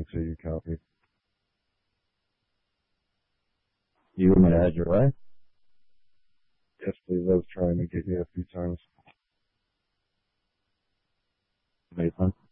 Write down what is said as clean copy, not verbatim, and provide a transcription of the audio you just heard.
to you, copy. You want me to head your way? Yes, please. I was trying to get you a few times. Mason?